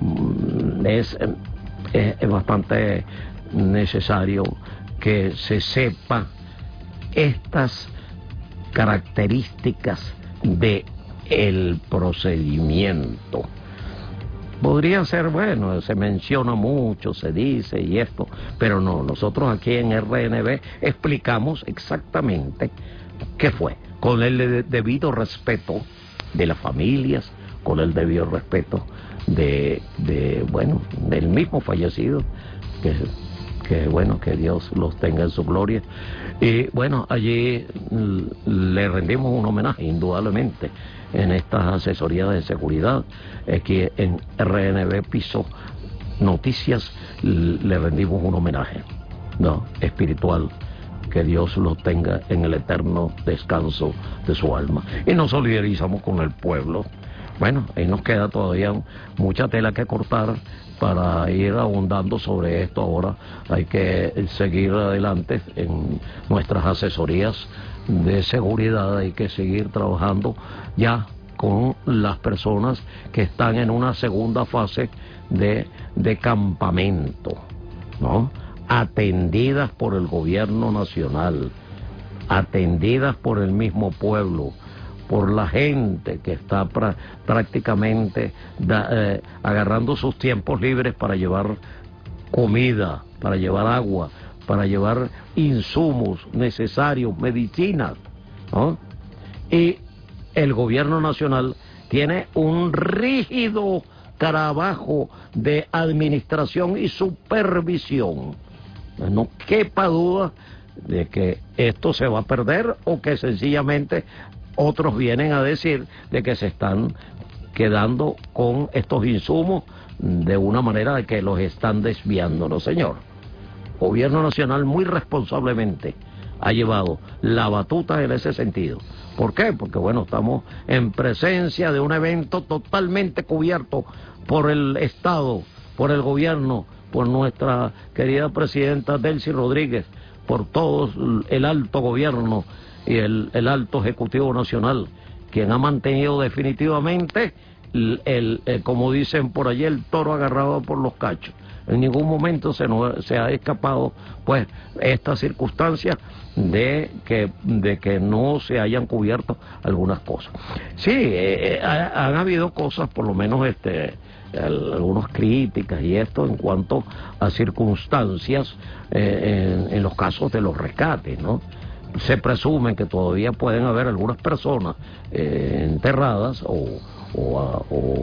es, es, es bastante necesario que se sepa estas características de el procedimiento. Podría ser, bueno, se menciona mucho, se dice y esto, pero no, nosotros aquí en R N B explicamos exactamente qué fue, con el debido respeto de las familias, con el debido respeto de, de bueno, del mismo fallecido, que que bueno, que Dios los tenga en su gloria. Y bueno, allí le rendimos un homenaje, indudablemente, en estas asesorías de seguridad. Aquí en R N B Piso Noticias le rendimos un homenaje, ¿no?, espiritual. Que Dios los tenga en el eterno descanso de su alma. Y nos solidarizamos con el pueblo. Bueno, ahí nos queda todavía mucha tela que cortar para ir ahondando sobre esto. Ahora hay que seguir adelante en nuestras asesorías de seguridad, hay que seguir trabajando ya con las personas que están en una segunda fase de, de campamento, ¿no?, atendidas por el gobierno nacional, atendidas por el mismo pueblo, por la gente que está pra, prácticamente da, eh, agarrando sus tiempos libres para llevar comida, para llevar agua, para llevar insumos necesarios, medicinas, ¿no? Y el gobierno nacional tiene un rígido trabajo de administración y supervisión. No quepa duda de que esto se va a perder o que sencillamente otros vienen a decir de que se están quedando con estos insumos de una manera de que los están desviando. No, señor. El gobierno nacional muy responsablemente ha llevado la batuta en ese sentido. ¿Por qué? Porque, bueno, estamos en presencia de un evento totalmente cubierto por el Estado, por el gobierno, por nuestra querida presidenta Delcy Rodríguez, por todo el alto gobierno y el, el alto ejecutivo nacional, quien ha mantenido definitivamente el, el, el, como dicen por allí, el toro agarrado por los cachos. En ningún momento se nos se ha escapado pues esta circunstancia de que de que no se hayan cubierto algunas cosas. Sí, eh, ha, han habido cosas, por lo menos este algunas críticas y esto en cuanto a circunstancias eh, en, en los casos de los rescates, ¿no? Se presume que todavía pueden haber algunas personas eh, enterradas o, o, a,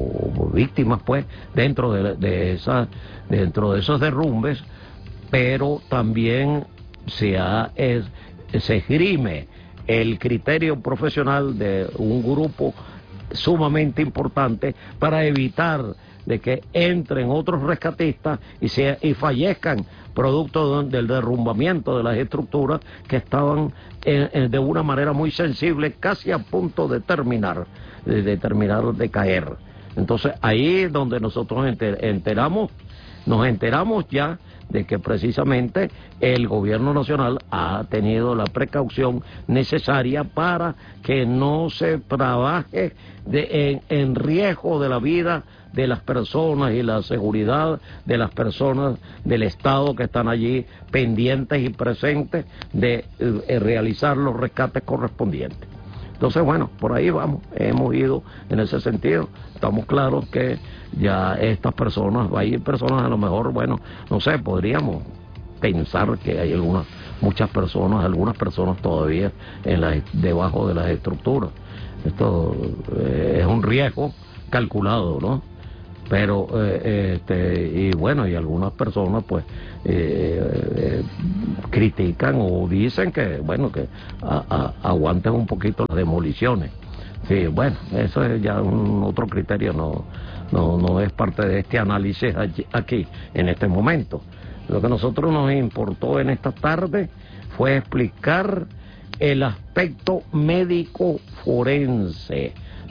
o víctimas pues dentro de, de esas dentro de esos derrumbes, pero también se ha es, se esgrime el criterio profesional de un grupo sumamente importante para evitar de que entren otros rescatistas y, se, y fallezcan producto de, del derrumbamiento de las estructuras que estaban en, en, de una manera muy sensible, casi a punto de terminar, de, de terminar de caer. Entonces ahí es donde nosotros enter, enteramos, nos enteramos ya de que precisamente el gobierno nacional ha tenido la precaución necesaria para que no se trabaje de, en, en riesgo de la vida de las personas y la seguridad de las personas del Estado que están allí pendientes y presentes de eh, realizar los rescates correspondientes. Entonces, bueno, por ahí vamos, hemos ido en ese sentido. Estamos claros que ya estas personas, hay personas a lo mejor, bueno, no sé, podríamos pensar que hay algunas, muchas personas, algunas personas todavía en la, debajo de las estructuras. Esto eh, es un riesgo calculado, ¿no? Pero, eh, este, y bueno, y algunas personas pues eh, eh, critican o dicen que, bueno, que a, a, aguanten un poquito las demoliciones. Sí, bueno, eso es ya un otro criterio, no, no, no es parte de este análisis allí, aquí, en este momento. Lo que a nosotros nos importó en esta tarde fue explicar el aspecto médico forense,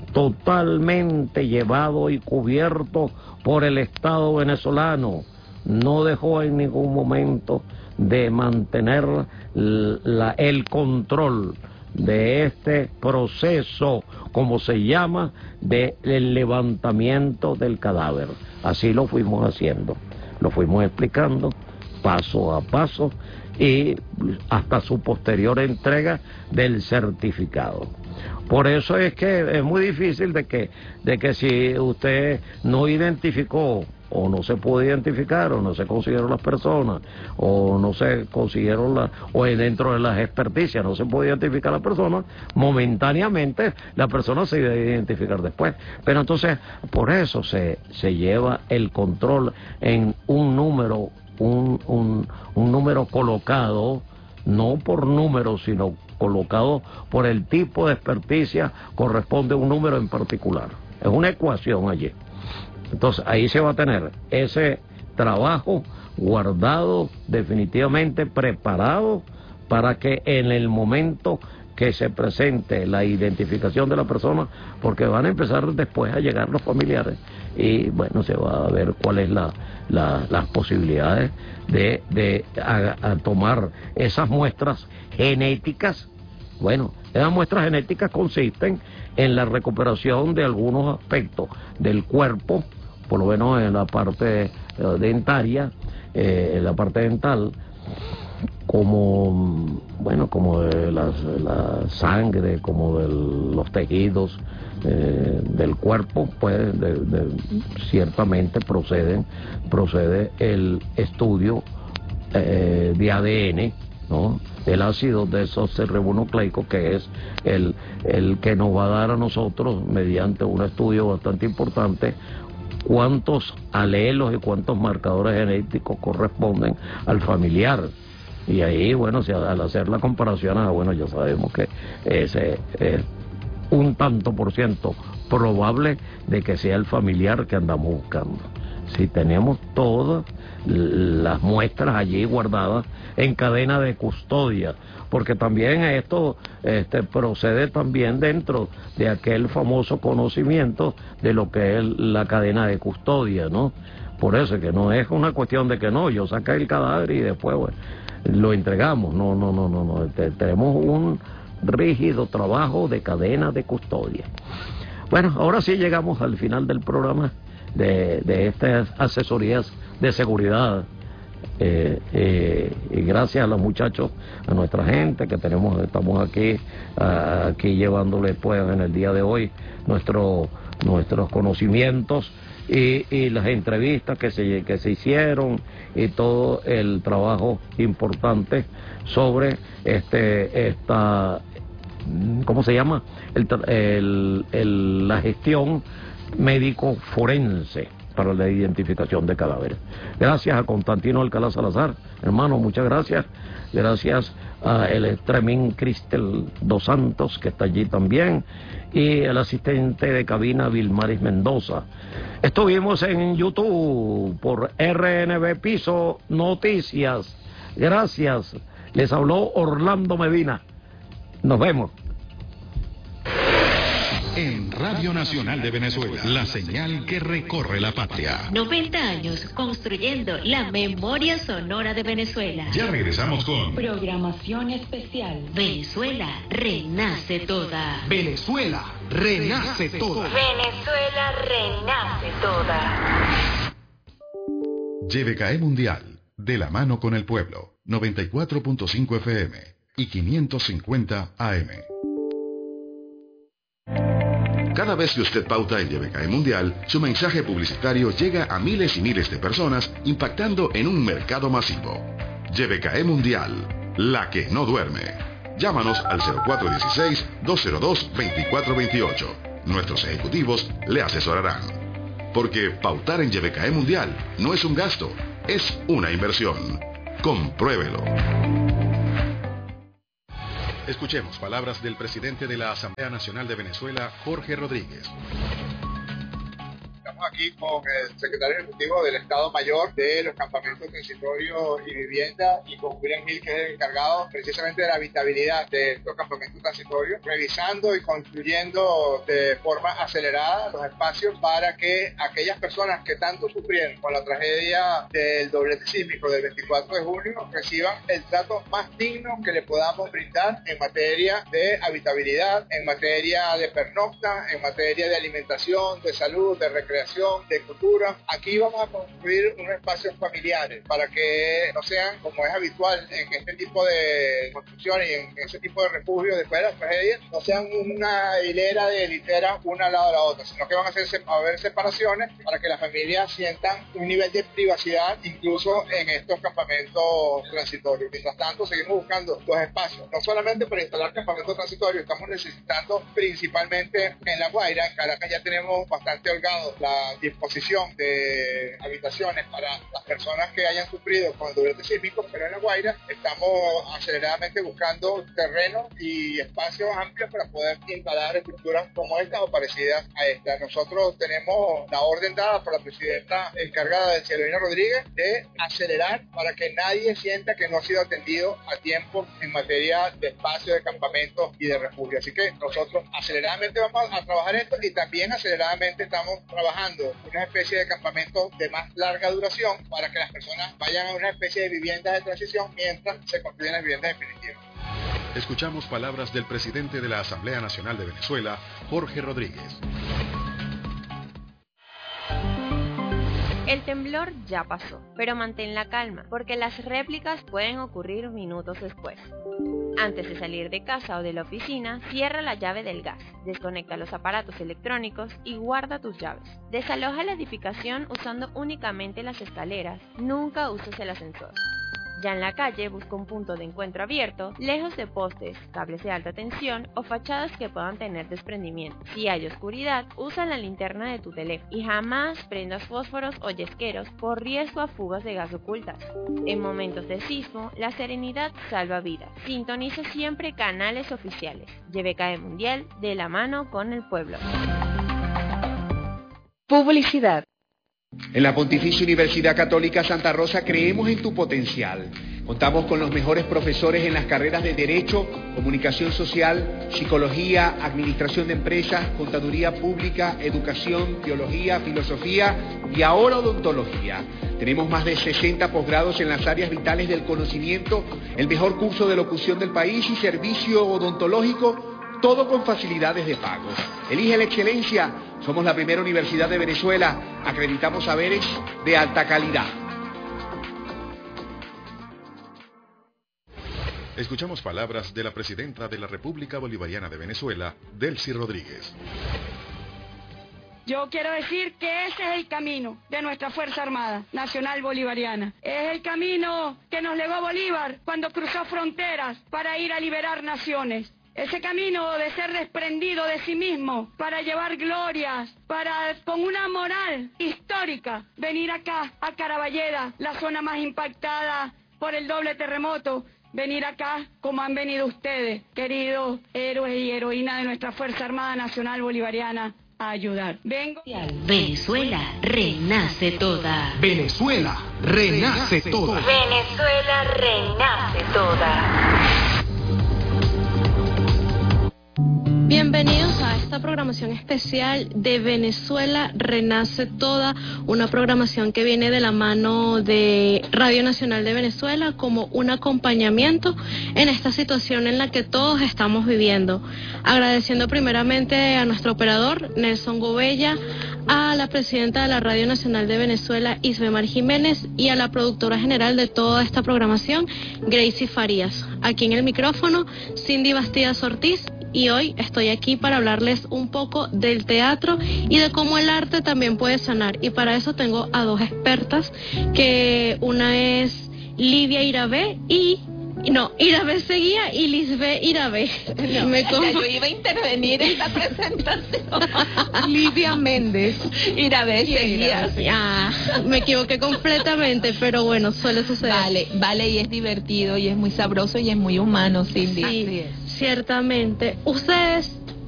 totalmente llevado y cubierto por el Estado venezolano. No dejó en ningún momento de mantener la, el control de este proceso, como se llama, de el levantamiento del cadáver. Así lo fuimos haciendo, lo fuimos explicando paso a paso y hasta su posterior entrega del certificado. Por eso es que es muy difícil de que, de que si usted no identificó o no se pudo identificar o no se consiguieron las personas o no se consiguieron las, o dentro de las experticias no se puede identificar la persona, momentáneamente la persona se iba a identificar después. Pero entonces por eso se, se lleva el control en un número, un, un, un número colocado, no por número, sino colocado por el tipo de experticia, corresponde a un número en particular. Es una ecuación allí. Entonces ahí se va a tener ese trabajo guardado, definitivamente preparado, para que en el momento que se presente la identificación de la persona, porque van a empezar después a llegar los familiares y bueno, se va a ver cuáles la, la, las posibilidades de, de a, a tomar esas muestras genéticas. Bueno, esas muestras genéticas consisten en la recuperación de algunos aspectos del cuerpo, por lo menos en la parte dentaria, eh, en la parte dental, como, bueno, como de las, la sangre, como de los tejidos eh, del cuerpo, pues de, de, ciertamente proceden, procede el estudio eh, de A D N, ¿no?, el ácido desoxirribonucleico, que es el, el que nos va a dar a nosotros, mediante un estudio bastante importante, cuántos alelos y cuántos marcadores genéticos corresponden al familiar. Y ahí, bueno, si al hacer la comparación, ah, bueno, ya sabemos que ese es un tanto por ciento probable de que sea el familiar que andamos buscando. Si tenemos todas las muestras allí guardadas en cadena de custodia, porque también esto este, procede también dentro de aquel famoso conocimiento de lo que es la cadena de custodia, ¿no? Por eso que no es una cuestión de que no, yo saqué el cadáver y después, bueno, lo entregamos. No, no, no, no, no. Tenemos un rígido trabajo de cadena de custodia. Bueno, ahora sí llegamos al final del programa de, de estas asesorías de seguridad. Eh, eh, y gracias a los muchachos, a nuestra gente que tenemos, estamos aquí, uh, aquí llevándoles pues en el día de hoy nuestro, nuestros conocimientos y, y las entrevistas que se, que se hicieron y todo el trabajo importante sobre este esta ¿cómo se llama? El, el, el, la gestión médico forense para la identificación de cadáveres. Gracias a Constantino Alcalá Salazar, hermano, muchas gracias. Gracias a el Estremín Cristel dos Santos, que está allí también, y el asistente de cabina Vilmaris Mendoza. Estuvimos en YouTube por R N B Piso Noticias. Gracias. Les habló Orlando Medina. Nos vemos. En Radio Nacional de Venezuela, la señal que recorre la patria. noventa años construyendo la memoria sonora de Venezuela. Ya regresamos con programación especial. Venezuela renace toda. Venezuela renace toda. Venezuela renace toda. Y V K E Mundial, de la mano con el pueblo. noventa y cuatro punto cinco F M y quinientos cincuenta A M. Cada vez que usted pauta en Yebecae Mundial, su mensaje publicitario llega a miles y miles de personas, impactando en un mercado masivo. Yebecae Mundial, la que no duerme. Llámanos al cero cuatro uno seis, dos cero dos, dos cuatro dos ocho. Nuestros ejecutivos le asesorarán. Porque pautar en Yebecae Mundial no es un gasto, es una inversión. Compruébelo. Escuchemos palabras del presidente de la Asamblea Nacional de Venezuela, Jorge Rodríguez. Estamos aquí con el secretario ejecutivo del Estado Mayor de los campamentos transitorios y vivienda y con William Hill, que es el encargado precisamente de la habitabilidad de estos campamentos transitorios, revisando y construyendo de forma acelerada los espacios para que aquellas personas que tanto sufrieron con la tragedia del doblete sísmico del veinticuatro de junio reciban el trato más digno que le podamos brindar en materia de habitabilidad, en materia de pernocta, en materia de alimentación, de salud, de recreación, de cultura. Aquí vamos a construir unos espacios familiares para que no sean, como es habitual en este tipo de construcciones y en ese tipo de refugios después de las tragedias, no sean una hilera de literas una al lado de la otra, sino que van a, hacer, a haber separaciones para que las familias sientan un nivel de privacidad incluso en estos campamentos transitorios. Mientras tanto, seguimos buscando los espacios, no solamente para instalar campamentos transitorios, estamos necesitando principalmente en La Guaira. En Caracas ya tenemos bastante holgado la disposición de habitaciones para las personas que hayan sufrido con el doblete sísmico, pero en La Guaira estamos aceleradamente buscando terrenos y espacios amplios para poder instalar estructuras como esta o parecidas a esta. Nosotros tenemos la orden dada por la presidenta encargada de Cielina Rodríguez de acelerar para que nadie sienta que no ha sido atendido a tiempo en materia de espacio, de campamento y de refugio. Así que nosotros aceleradamente vamos a trabajar esto y también aceleradamente estamos trabajando una especie de campamento de más larga duración para que las personas vayan a una especie de viviendas de transición mientras se construyen las viviendas definitivas. Escuchamos palabras del presidente de la Asamblea Nacional de Venezuela, Jorge Rodríguez. El temblor ya pasó, pero mantén la calma, porque las réplicas pueden ocurrir minutos después. Antes de salir de casa o de la oficina, cierra la llave del gas, desconecta los aparatos electrónicos y guarda tus llaves. Desaloja la edificación usando únicamente las escaleras, nunca uses el ascensor. Ya en la calle, busca un punto de encuentro abierto, lejos de postes, cables de alta tensión o fachadas que puedan tener desprendimiento. Si hay oscuridad, usa la linterna de tu teléfono y jamás prendas fósforos o yesqueros por riesgo a fugas de gas ocultas. En momentos de sismo, la serenidad salva vidas. Sintoniza siempre canales oficiales. Yebecae Mundial, de la mano con el pueblo. Publicidad. En la Pontificia Universidad Católica Santa Rosa creemos en tu potencial. Contamos con los mejores profesores en las carreras de Derecho, Comunicación Social, Psicología, Administración de Empresas, Contaduría Pública, Educación, Teología, Filosofía y ahora Odontología. Tenemos más de sesenta posgrados en las áreas vitales del conocimiento, el mejor curso de locución del país y servicio odontológico, todo con facilidades de pago. Elige la excelencia. Somos la primera universidad de Venezuela. Acreditamos saberes de alta calidad. Escuchamos palabras de la presidenta de la República Bolivariana de Venezuela, Delcy Rodríguez. Yo quiero decir que ese es el camino de nuestra Fuerza Armada Nacional Bolivariana. Es el camino que nos legó Bolívar cuando cruzó fronteras para ir a liberar naciones. Ese camino de ser desprendido de sí mismo para llevar glorias, para con una moral histórica venir acá a Caraballeda, la zona más impactada por el doble terremoto, venir acá como han venido ustedes, queridos héroes y heroínas de nuestra Fuerza Armada Nacional Bolivariana, a ayudar. Vengo. Venezuela renace toda. Venezuela renace toda. Venezuela renace toda. Bienvenidos a esta programación especial de Venezuela Renace Toda, una programación que viene de la mano de Radio Nacional de Venezuela como un acompañamiento en esta situación en la que todos estamos viviendo. Agradeciendo primeramente a nuestro operador Nelson Gobella, a la presidenta de la Radio Nacional de Venezuela, Isbemar Jiménez, y a la productora general de toda esta programación, Gracie Farías. Aquí en el micrófono, Cindy Bastidas Ortiz, y hoy estoy aquí para hablarles un poco del teatro y de cómo el arte también puede sanar. Y para eso tengo a dos expertas, que una es Livia Irabé y... No, Irabé Seguía y Lisbeth Irabé. No, Me ya yo iba a intervenir en la presentación. Livia Méndez. Irabé Seguía. Ah, me equivoqué completamente, pero bueno, suele suceder. Vale, vale, y es divertido, y es muy sabroso, y es muy humano, Cindy. Sí, ciertamente. Ustedes